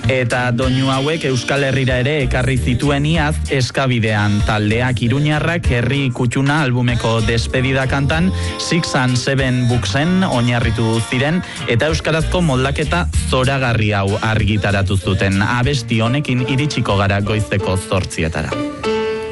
Eta doinu hauek Euskal Herrira ere ekarri zituen iaz eskabidean. Taldeak Iruñarrak Herri Kutxuna albumeko despedida kantan 6 and 7 Booksen oinarritu ziren eta euskarazko moldaketa zoragarri hau argitaratu zuten. Abesti honekin iritsiko gara goizeko 8:00.